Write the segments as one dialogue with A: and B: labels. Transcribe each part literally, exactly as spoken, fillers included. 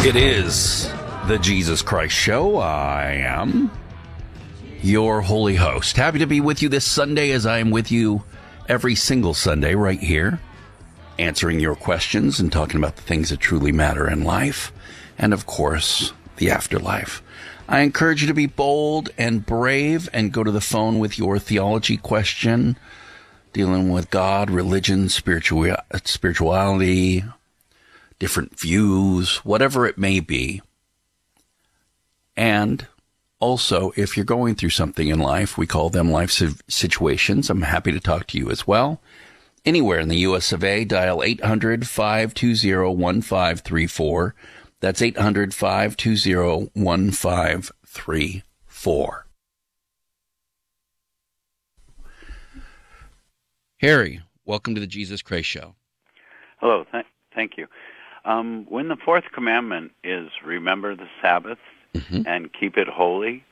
A: It is the Jesus Christ Show. I am your holy host. Happy to be with you this Sunday, as I am with you every single Sunday right here, answering your questions and talking about the things that truly matter in life, and of course, the afterlife. I encourage you to be bold and brave and go to the phone with your theology question, dealing with God, religion, spiritual, spirituality, different views, whatever it may be. And also, if you're going through something in life, we call them life situations. I'm happy to talk to you as well. Anywhere in the U S of A, dial eight hundred, five two zero, one five three four. That's eight hundred, five two zero, one five three four. Harry, welcome to the Jesus Christ Show.
B: Hello, th- thank you. Um, when the fourth commandment is remember the Sabbath mm-hmm. and keep it holy,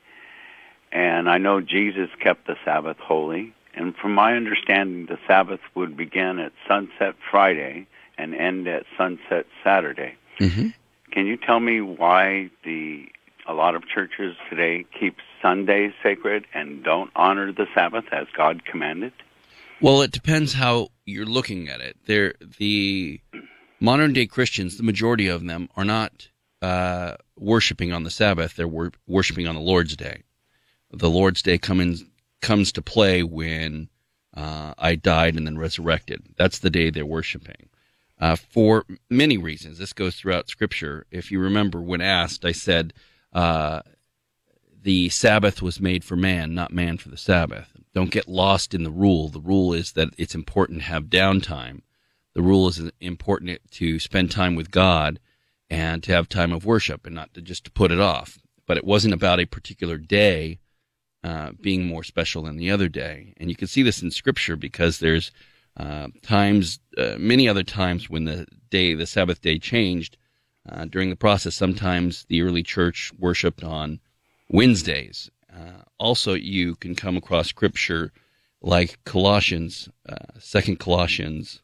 B: and I know Jesus kept the Sabbath holy, and from my understanding, the Sabbath would begin at sunset Friday and end at sunset Saturday. Mm-hmm. Can you tell me why the a lot of churches today keep Sundays sacred and don't honor the Sabbath as God commanded?
A: Well, it depends how you're looking at it. They're, the modern-day Christians, the majority of them, are not uh, worshiping on the Sabbath. They're wor- worshiping on the Lord's Day. The Lord's Day come in, comes to play when uh, I died and then resurrected. That's the day they're worshiping. Uh, for many reasons. This goes throughout Scripture. If you remember, when asked, I said uh, the Sabbath was made for man, not man for the Sabbath. Don't get lost in the rule. The rule is that it's important to have downtime. The rule is important to spend time with God and to have time of worship and not to just to put it off. But it wasn't about a particular day uh, being more special than the other day. And you can see this in Scripture because there's uh, times, uh, many other times when the day, the Sabbath day changed uh, during the process. Sometimes the early church worshiped on Wednesdays. Uh, also, you can come across Scripture like Colossians, uh, Second Colossians,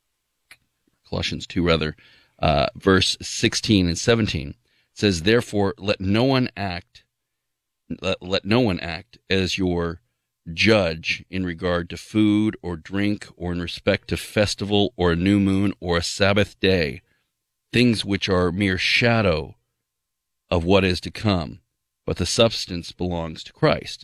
A: Colossians two rather, uh, verse sixteen and seventeen. It says, "Therefore, let no one act, let, let no one act as your judge in regard to food or drink or in respect to festival or a new moon or a Sabbath day, things which are mere shadow of what is to come. But the substance belongs to Christ."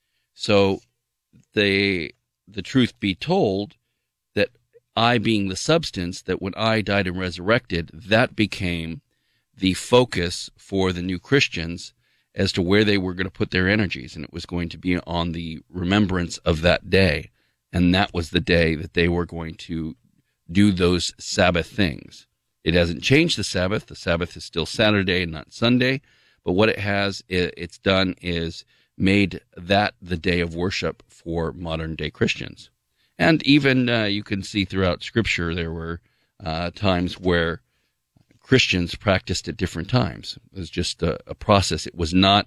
A: So, they, the truth be told, that I being the substance, that when I died and resurrected, that became the focus for the new Christians as to where they were going to put their energies, and it was going to be on the remembrance of that day, and that was the day that they were going to do those Sabbath things. It hasn't changed the Sabbath. The Sabbath is still Saturday and not Sunday. But what it has, it's done is made that the day of worship for modern-day Christians. And even uh, you can see throughout Scripture there were uh, times where Christians practiced at different times. It was just a, a process. It was not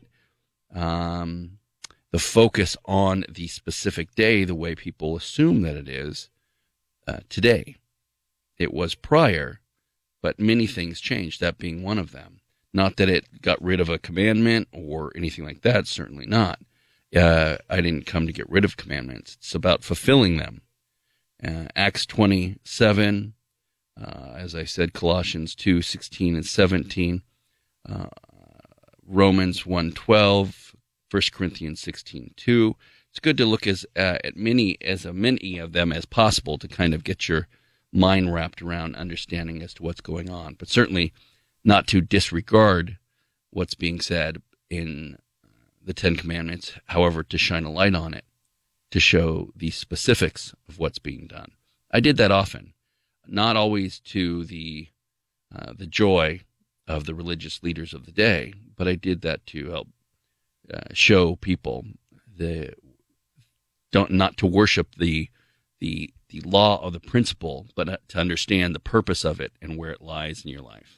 A: um, the focus on the specific day the way people assume that it is uh, today. It was prior, but many things changed, that being one of them. Not that it got rid of a commandment or anything like that, certainly not. Uh, I didn't come to get rid of commandments. It's about fulfilling them. Uh, Acts twenty-seven, uh, as I said, Colossians two, sixteen and seventeen, uh, Romans one, twelve, First Corinthians sixteen, two. It's good to look as uh, at many as a many of them as possible to kind of get your mind wrapped around understanding as to what's going on. But certainly not to disregard what's being said in the Ten Commandments, however, to shine a light on it, to show the specifics of what's being done. I did that often, not always to the uh, the joy of the religious leaders of the day, but I did that to help uh, show people the don't not to worship the the the law or the principle, but to understand the purpose of it and where it lies in your life.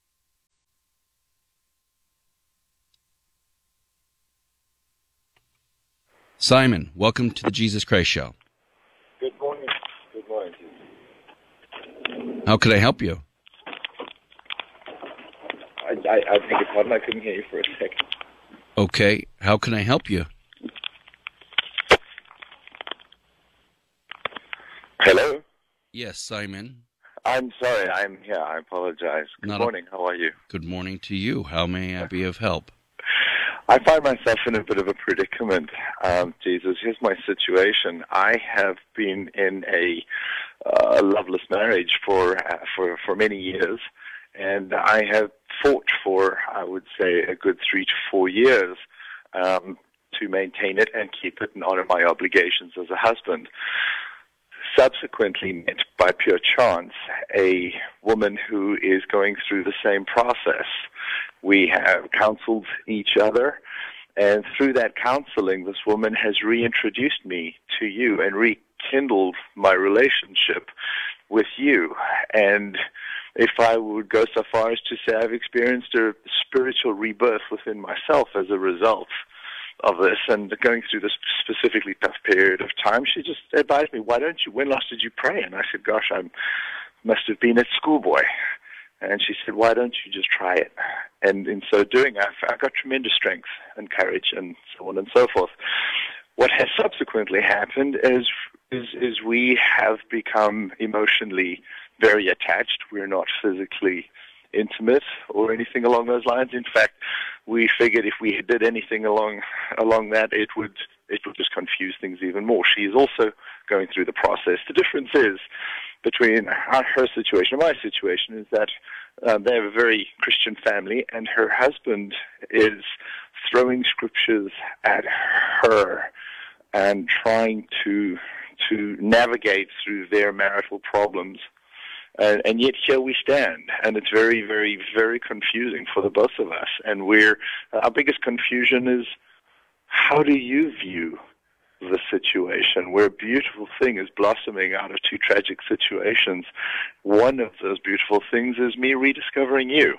A: Simon, welcome to the Jesus Christ Show.
C: Good morning. Good morning.
A: How could I help you?
C: I, I, I beg your pardon, I couldn't hear you for a second.
A: Okay, how can I help you?
C: Hello?
A: Yes, Simon.
C: I'm sorry, I'm here. I apologize. Good
A: Not a-
C: morning. How are you?
A: Good morning to you. How may I be of help?
C: I find myself in a bit of a predicament, um, Jesus. Here's my situation. I have been in a uh, loveless marriage for, uh, for, for many years, and I have fought for, I would say, a good three to four years um, to maintain it and keep it and honor my obligations as a husband. Subsequently met by pure chance a woman who is going through the same process. We have counseled each other, and through that counseling, this woman has reintroduced me to you and rekindled my relationship with you. And if I would go so far as to say I've experienced a spiritual rebirth within myself as a result of this, and going through this specifically tough period of time, she just advised me, why don't you, when last did you pray? And I said, gosh, I must have been at schoolboy. And she said, why don't you just try it? And in so doing, I've, I got tremendous strength and courage and so on and so forth. What has subsequently happened is, is, is we have become emotionally very attached. We're not physically intimate or anything along those lines. In fact, we figured if we did anything along along that, it would it would just confuse things even more. She is also going through the process. The difference is between her, her situation and my situation is that um, they have a very Christian family, and her husband is throwing scriptures at her and trying to to navigate through their marital problems. And, and yet here we stand, and it's very, very, very confusing for the both of us. And we're our biggest confusion is, how do you view the situation where a beautiful thing is blossoming out of two tragic situations? One of those beautiful things is me rediscovering you.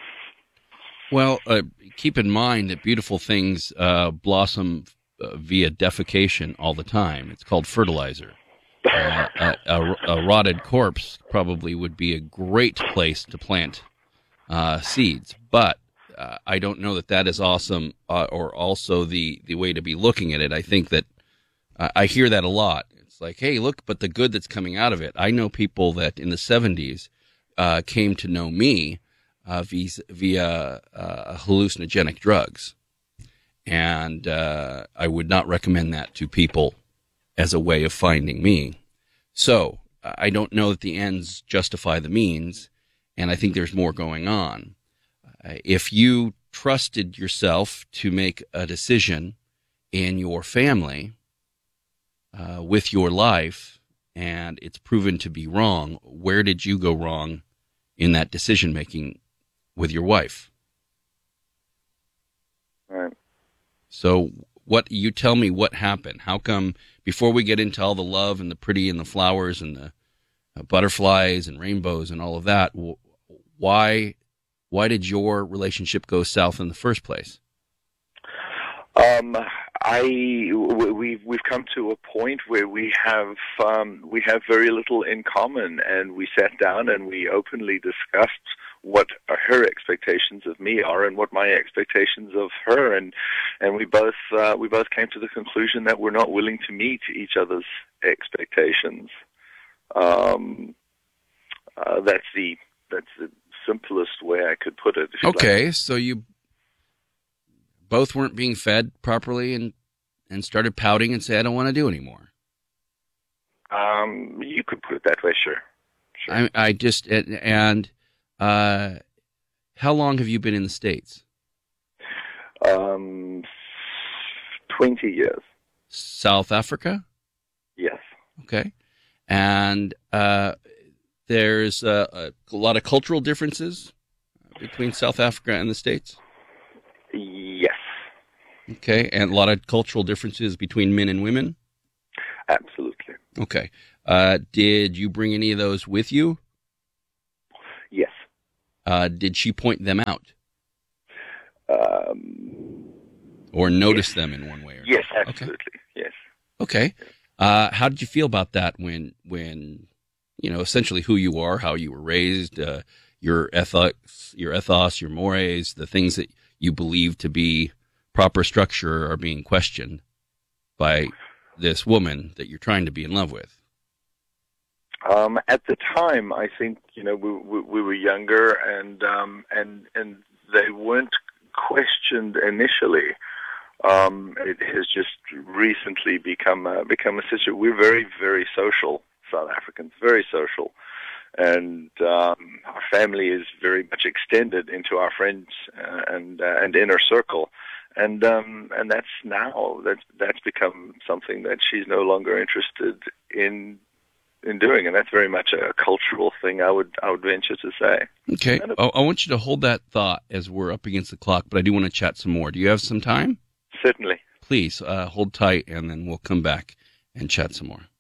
A: Well, uh, keep in mind that beautiful things uh, blossom uh, via defecation all the time. It's called fertilizer. Uh, a, a, a rotted corpse probably would be a great place to plant uh, seeds, but uh, I don't know that that is awesome uh, or also the, the way to be looking at it. I think that uh, I hear that a lot. It's like, hey, look, but the good that's coming out of it. I know people that in the seventies uh, came to know me uh, via, via uh, hallucinogenic drugs, and uh, I would not recommend that to people as a way of finding me. So I don't know that the ends justify the means, and I think there's more going on. Uh, if you trusted yourself to make a decision in your family uh, with your life, and it's proven to be wrong, where did you go wrong in that decision-making with your wife?
C: Right.
A: So what you tell me what happened. How come, before we get into all the love and the pretty and the flowers and the uh, butterflies and rainbows and all of that, w- why why did your relationship go south in the first place?
C: Um, I we've we've come to a point where we have um, we have very little in common, and we sat down and we openly discussed what her expectations of me are and what my expectations of her, and and we both uh, we both came to the conclusion that we're not willing to meet each other's expectations. Um, uh, that's the that's the simplest way I could put it.
A: Okay,
C: like.
A: So you both weren't being fed properly and and started pouting and say, I don't want to do anymore.
C: Um, you could put it that way, sure. Sure.
A: I, I just and. Uh, how long have you been in the States?
C: Um, twenty years.
A: South Africa?
C: Yes.
A: Okay. And uh, there's uh, a lot of cultural differences between South Africa and the States?
C: Yes.
A: Okay. And a lot of cultural differences between men and women?
C: Absolutely.
A: Okay. Uh, did you bring any of those with you?
C: Yes.
A: Uh, did she point them out?
C: Um,
A: or notice
C: yes.
A: them in one way or
C: Yes,
A: another?
C: absolutely.
A: Okay.
C: Yes.
A: Okay. Uh, how did you feel about that when, when, you know, essentially who you are, how you were raised, uh, your ethics, your ethos, your mores, the things that you believe to be proper structure are being questioned by this woman that you're trying to be in love with?
C: Um, at the time, I think, you know, we, we, we were younger, and um, and and they weren't questioned initially. Um, it has just recently become a, become a situation. We're very, very social South Africans, very social, and um, our family is very much extended into our friends uh, and uh, and inner circle, and um, and that's now that's that's become something that she's no longer interested in. in doing, and that's very much a cultural thing, I would I would venture to say.
A: Okay. I, I want you to hold that thought as we're up against the clock, but I do want to chat some more. Do you have some time?
C: Certainly.
A: Please uh, hold tight, and then we'll come back and chat some more.